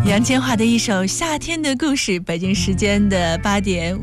杨千嬅的一首《夏天的故事》，北京时间的8点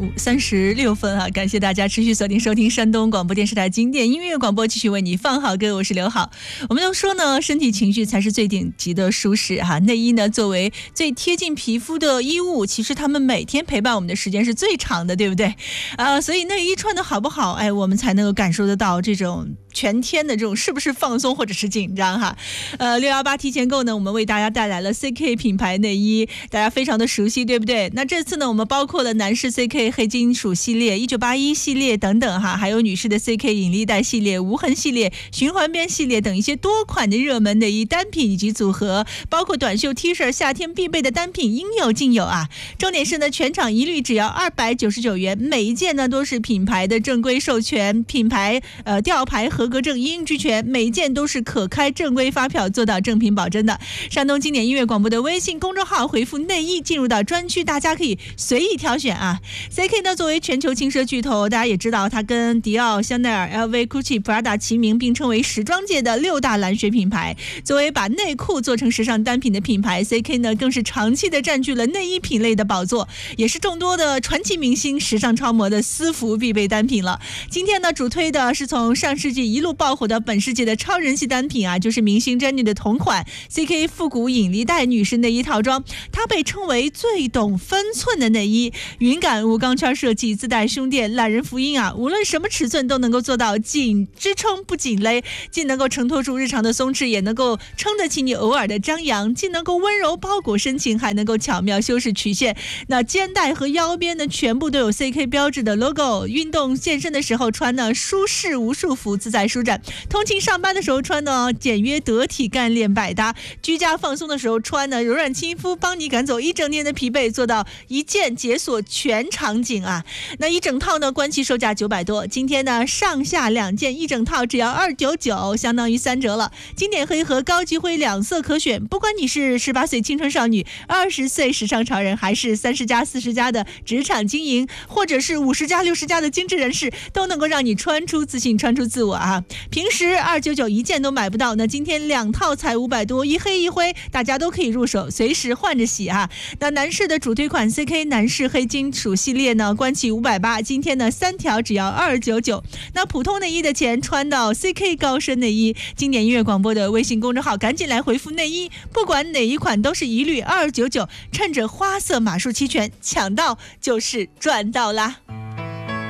36分啊！感谢大家持续锁定收听山东广播电视台经典音乐广播，继续为你放好歌，我是刘好。我们都说呢，身体情绪才是最顶级的舒适哈。内衣呢，作为最贴近皮肤的衣物，其实他们每天陪伴我们的时间是最长的，对不对？所以内衣穿的好不好，我们才能够感受得到这种全天的这种是不是放松或者是紧张哈。618提前购呢，我们为大家带来了 CK 品牌内衣，大家非常的熟悉，对不对？那这次呢，我们包括了男士 CK 黑金属系列、1981系列等等哈，还有女士的 CK 引力带系列、无痕系列、循环边系列等一些多款的热门内衣单品以及组合，包括短袖 T 恤、夏天必备的单品，应有尽有啊。重点是呢，全场一律只要299元，每一件呢都是品牌的正规授权，品牌吊牌合格证一应俱全，每一件都是可开正规发票，做到正品保真的。山东经典音乐广播的微信公众号回复内衣进入到专区，大家可以随意挑选啊。CK 呢作为全球轻奢巨头，大家也知道它跟迪奥、香奈儿、LV、GUCCI、Prada 齐名，并称为时装界的6大蓝水品牌。作为把内裤做成时尚单品的品牌， CK 呢更是长期的占据了内衣品类的宝座，也是众多的传奇明星、时尚超模的私服必备单品了。今天呢主推的是从上世纪一路爆火到本世纪的超人气单品啊，就是明星 Jennie 的同款 CK 复古引力带女士内衣套装，它被称为最懂分寸的内衣，云感无钢圈设计，自带胸垫，懒人福音啊，无论什么尺寸都能够做到紧支撑不紧勒，既能够承托住日常的松弛，也能够撑得起你偶尔的张扬，既能够温柔包裹深情，还能够巧妙修饰曲线。那肩带和腰边呢，全部都有 CK 标志的 logo， 运动健身的时候穿呢舒适无束缚，自在舒展；通勤上班的时候穿呢简约得体，干练百搭；居家放松的时候穿呢柔软亲肤，帮你赶走一整年的疲惫，做到一键解锁全场景啊。那一整套呢官期售价900多，今天呢上下2件一整套只要299，相当于3折了。经典黑和高级灰2色可选，不管你是18岁青春少女、20岁时尚潮人，还是30+、40+的职场经营，或者是50+、60+的精致人士，都能够让你穿出自信，穿出自我啊。平时299一件都买不到，那今天2套才500多，一黑一灰，大家都可以入手，随时换着洗啊。那男士的主推款 CK 男士黑金属系列呢，官期580，今天呢3条只要299。那普通内衣的钱穿到 CK 高深内衣，经典音乐广播的微信公众号赶紧来回复内衣，不管哪一款都是一律299，趁着花色码数齐全，抢到就是赚到啦。